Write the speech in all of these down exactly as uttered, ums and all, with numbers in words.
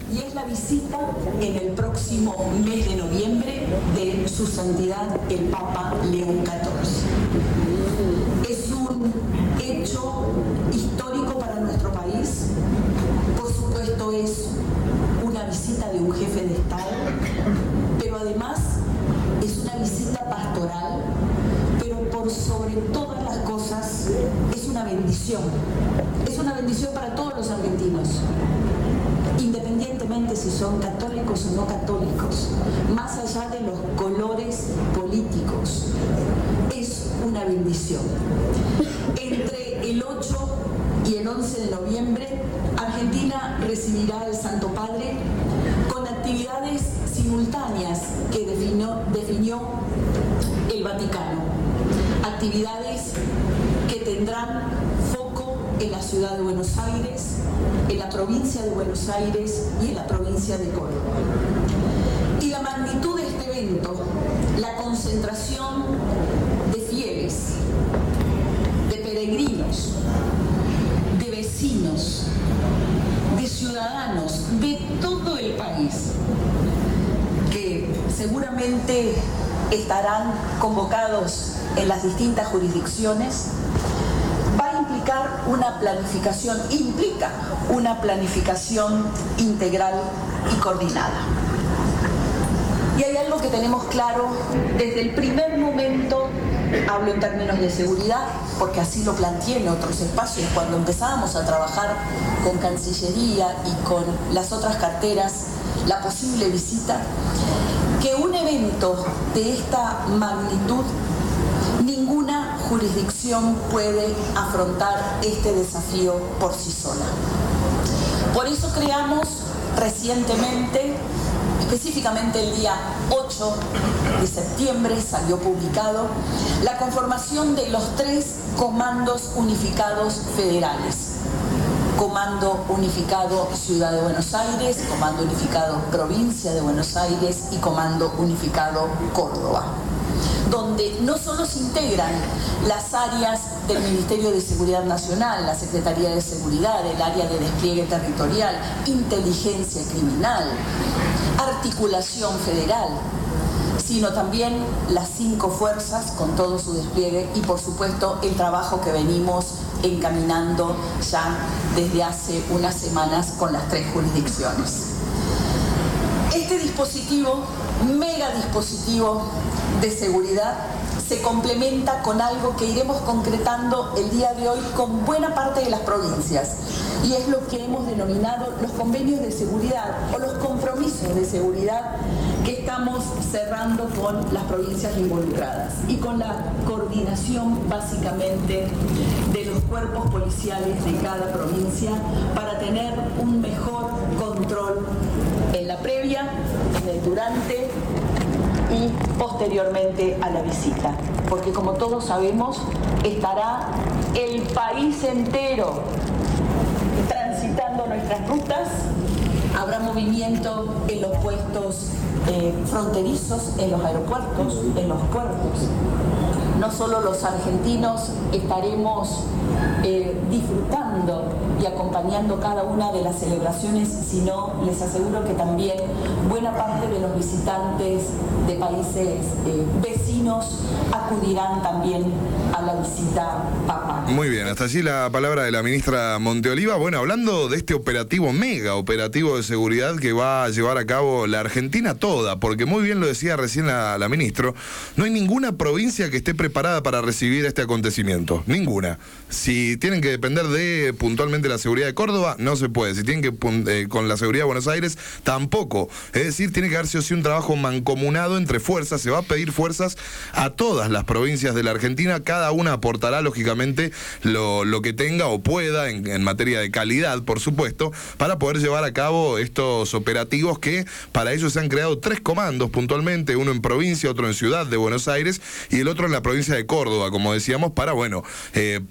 y es la visita en el próximo mes de noviembre de Su Santidad el Papa León catorce. Es un hecho histórico para nuestro país. Por supuesto, es una visita de un jefe de Estado, pero además es una visita pastoral, pero por sobre todas las cosas es una bendición. Es una bendición para todos los argentinos, independientemente si son católicos o no católicos, más allá de los colores políticos. Es una bendición. Entre el ocho y el once de noviembre, Argentina recibirá al Santo Padre con actividades simultáneas que definió, definió el Vaticano. Actividades que tendrán foco en la ciudad de Buenos Aires, en la provincia de Buenos Aires y en la provincia de Córdoba. Y la magnitud de este evento, la concentración de fieles, de peregrinos, de vecinos, de ciudadanos de todo el país, que seguramente estarán convocados en las distintas jurisdicciones, va a implicar una planificación, implica una planificación integral y coordinada. Y hay algo que tenemos claro desde el primer momento, hablo en términos de seguridad, porque así lo planteé en otros espacios, cuando empezábamos a trabajar con Cancillería y con las otras carteras, la posible visita, que un evento de esta magnitud, ninguna jurisdicción puede afrontar este desafío por sí sola. Por eso creamos recientemente, específicamente el día ocho de septiembre, salió publicado, la conformación de los tres comandos unificados federales. Comando Unificado Ciudad de Buenos Aires, Comando Unificado Provincia de Buenos Aires y Comando Unificado Córdoba, donde no solo se integran las áreas del Ministerio de Seguridad Nacional, la Secretaría de Seguridad, el área de despliegue territorial, inteligencia criminal, articulación federal, sino también las cinco fuerzas con todo su despliegue y, por supuesto, el trabajo que venimos encaminando ya desde hace unas semanas con las tres jurisdicciones. Este dispositivo, mega dispositivo de seguridad, se complementa con algo que iremos concretando el día de hoy con buena parte de las provincias, y es lo que hemos denominado los convenios de seguridad o los compromisos de seguridad que estamos cerrando con las provincias involucradas y con la coordinación básicamente de los cuerpos policiales de cada provincia para tener un mejor control en la previa, en el durante y posteriormente a la visita, porque como todos sabemos estará el país entero transitando nuestras rutas. Habrá movimiento en los puestos eh, fronterizos, en los aeropuertos, en los puertos. No solo los argentinos estaremos eh, disfrutando y acompañando cada una de las celebraciones, sino les aseguro que también buena parte de los visitantes de países eh, vecinos acudirán también a la visita papal. Muy bien, hasta allí la palabra de la ministra Monteoliva. Bueno, hablando de este operativo, mega operativo de seguridad que va a llevar a cabo la Argentina toda, porque muy bien lo decía recién la, la ministra, no hay ninguna provincia que esté preparada para recibir este acontecimiento, ninguna. Si tienen que depender de puntualmente la seguridad de Córdoba, no se puede. Si tienen que eh, con la seguridad de Buenos Aires, tampoco. Es decir, tiene que haber sido sí un trabajo mancomunado entre fuerzas. Se va a pedir fuerzas a todas las provincias de la Argentina. Cada una aportará, lógicamente, lo, lo que tenga o pueda en, en materia de calidad, por supuesto, para poder llevar a cabo estos operativos que para ello se han creado tres comandos puntualmente, uno en provincia, otro en ciudad de Buenos Aires y el otro en la provincia de Córdoba, como decíamos, para, bueno, eh, poder estar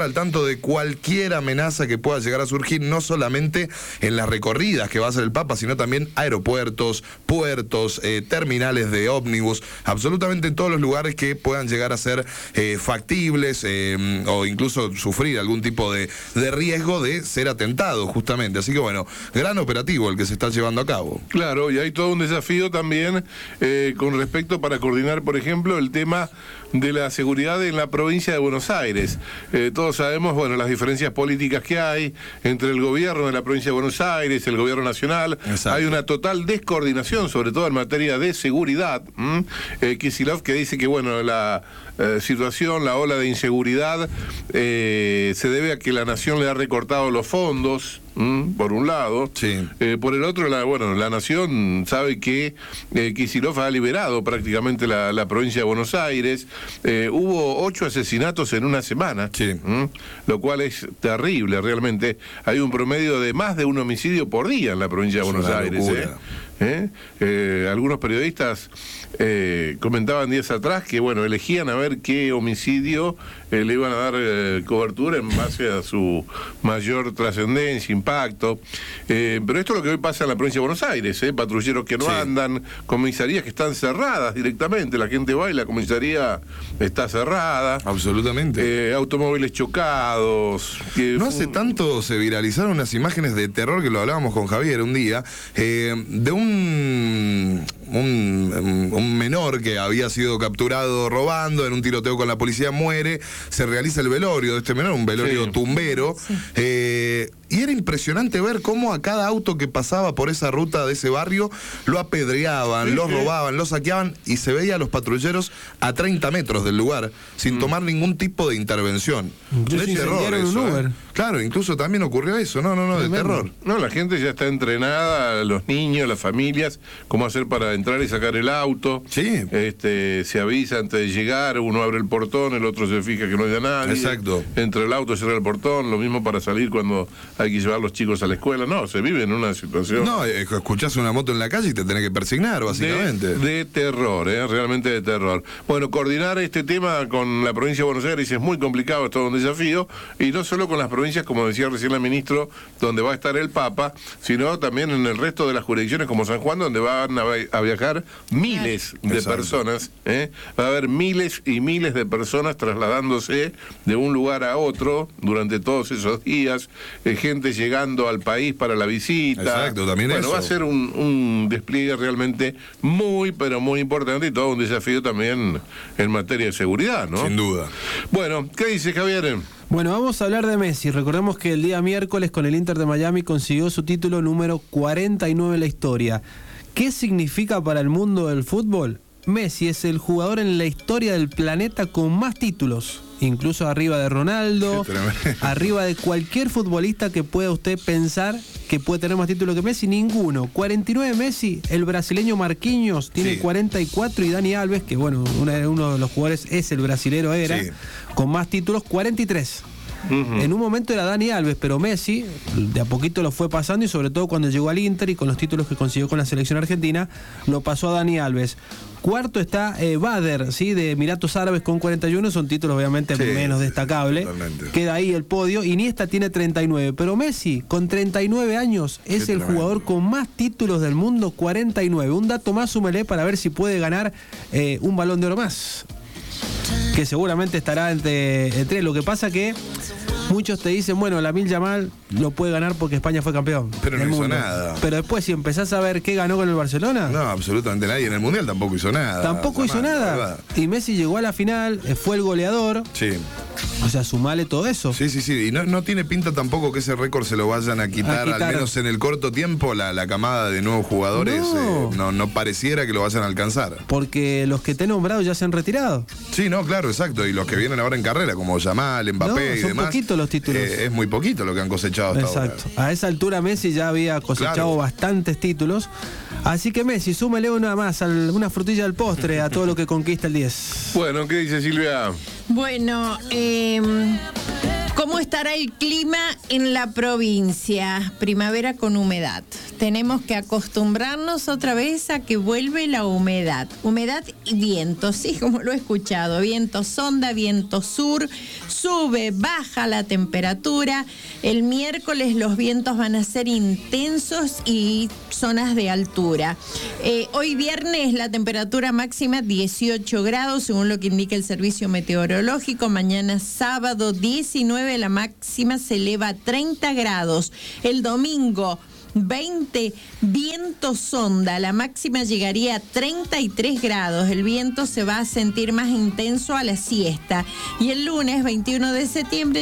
estar al tanto de cualquier amenaza que pueda llegar a surgir, no solamente en las recorridas que va a hacer el Papa, sino también aeropuertos, puertos, eh, terminales de ómnibus, absolutamente en todos los lugares que puedan llegar a ser eh, factibles eh, o incluso sufrir algún tipo de, de riesgo de ser atentado, justamente. Así que bueno, gran operativo el que se está llevando a cabo. Claro, y hay todo un desafío también eh, con respecto para coordinar, por ejemplo, el tema de la seguridad en la provincia de Buenos Aires. Eh, todos sabemos, bueno, las diferencias políticas que hay entre el gobierno de la provincia de Buenos Aires, el gobierno nacional. Exacto. Hay una total descoordinación, sobre todo en materia de seguridad. ¿Mm? Eh, Kicillof, que dice que, bueno, la eh, situación, la ola de inseguridad eh, se debe a que la nación le ha recortado los fondos. Mm, por un lado, sí. eh, por el otro, la, bueno, la nación sabe que eh, Kicillof ha liberado prácticamente la, la provincia de Buenos Aires. Eh, hubo ocho asesinatos en una semana, sí. mm, lo cual es terrible realmente. Hay un promedio de más de un homicidio por día en la provincia de Buenos Aires. ¿eh? ¿Eh? Eh, algunos periodistas eh, comentaban días atrás que, bueno, elegían a ver qué homicidio eh, le iban a dar eh, cobertura en base a su mayor trascendencia, impacto. Eh, pero esto es lo que hoy pasa en la provincia de Buenos Aires, ¿eh? Patrulleros que no sí. andan, comisarías que están cerradas directamente, la gente va y la comisaría está cerrada. Absolutamente. Eh, automóviles chocados. Que no hace tanto se viralizaron unas imágenes de terror que lo hablábamos con Javier un día, eh, de un Un, un, un menor que había sido capturado robando en un tiroteo con la policía, muere, se realiza el velorio de este menor, un velorio sí. tumbero, sí. Eh, y era impresionante ver cómo a cada auto que pasaba por esa ruta de ese barrio lo apedreaban, sí, lo sí. robaban, lo saqueaban, y se veía a los patrulleros a treinta metros del lugar sin mm. tomar ningún tipo de intervención. Incluso de terror eso, un Uber. ¿eh? Claro, incluso también ocurrió eso, no, no, no, Tremendo. de terror. No, la gente ya está entrenada, los niños, las familias, cómo hacer para entrar y sacar el auto. Sí. Este, se avisa antes de llegar, uno abre el portón, el otro se fija que no haya nadie. Exacto. Entra el auto, cierra el portón, lo mismo para salir cuando hay que llevar a los chicos a la escuela. No, se vive en una situación... No, escuchás una moto en la calle y te tenés que persignar, básicamente. De, de terror, ¿eh? Realmente de terror. Bueno, coordinar este tema con la provincia de Buenos Aires es muy complicado, es todo un desafío, y no solo con las provincias, como decía recién el ministro, donde va a estar el Papa, sino también en el resto de las jurisdicciones como San Juan, donde van a, a viajar miles de Exacto. personas, ¿eh? Va a haber miles y miles de personas trasladándose de un lugar a otro durante todos esos días, eh, gente llegando al país para la visita. Exacto, también bueno, eso. va a ser un, un despliegue realmente muy, pero muy importante, y todo un desafío también en materia de seguridad, ¿no? Sin duda. Bueno, ¿qué dice Javier? Bueno, vamos a hablar de Messi. Recordemos que el día miércoles con el Inter de Miami consiguió su título número cuarenta y nueve en la historia. ¿Qué significa para el mundo del fútbol? Messi es el jugador en la historia del planeta con más títulos, incluso arriba de Ronaldo, arriba de cualquier futbolista que pueda usted pensar que puede tener más títulos que Messi. Ninguno. cuarenta y nueve Messi, el brasileño Marquinhos tiene sí. cuarenta y cuatro, y Dani Alves, que bueno, una, uno de los jugadores es el brasilero, era, sí. con más títulos, cuarenta y tres. Uh-huh. En un momento era Dani Alves, pero Messi de a poquito lo fue pasando, y sobre todo cuando llegó al Inter y con los títulos que consiguió con la selección argentina, lo pasó a Dani Alves. Cuarto está eh, Bader, ¿sí? de Emiratos Árabes con cuarenta y uno, son títulos obviamente sí, menos destacables. Totalmente. Queda ahí el podio. Iniesta tiene treinta y nueve, pero Messi con treinta y nueve años es Qué el tremendo. jugador con más títulos del mundo, cuarenta y nueve. Un dato más, súmele para ver si puede ganar eh, un Balón de Oro más, que seguramente estará entre, entre. Lo que pasa que muchos te dicen, bueno, Lamine Yamal lo puede ganar porque España fue campeón. Pero no hizo mundo. nada. Pero después, si empezás a ver qué ganó con el Barcelona... No, absolutamente nadie. En el Mundial tampoco hizo nada. Tampoco hizo nada. Y Messi llegó a la final, fue el goleador. Sí. O sea, sumale todo eso. Sí, sí, sí. Y no, no tiene pinta tampoco que ese récord se lo vayan a quitar, a quitar. al menos en el corto tiempo. La, la camada de nuevos jugadores no. Eh, no, no pareciera que lo vayan a alcanzar. Porque los que te he nombrado ya se han retirado. Sí, no, claro, exacto. Y los que vienen ahora en carrera, como Yamal, Mbappé no, y son demás. Son poquitos los títulos. Eh, es muy poquito lo que han cosechado hasta Exacto. ahora. A esa altura Messi ya había cosechado claro. bastantes títulos. Así que Messi, súmele una más, una frutilla al postre a todo lo que conquista el diez. Bueno, ¿qué dice Silvia? Bueno, eh, ¿Cómo estará el clima en la provincia? Primavera con humedad. Tenemos que acostumbrarnos otra vez a que vuelve la humedad. Humedad y viento, sí, como lo he escuchado. Viento sonda, viento sur, sube, baja la temperatura. El miércoles los vientos van a ser intensos y zonas de altura. Eh, hoy viernes la temperatura máxima dieciocho grados, según lo que indica el servicio meteorológico. Mañana sábado diecinueve, la máxima se eleva a treinta grados. El domingo veinte, viento sonda, la máxima llegaría a treinta y tres grados. El viento se va a sentir más intenso a la siesta. Y el lunes veintiuno de septiembre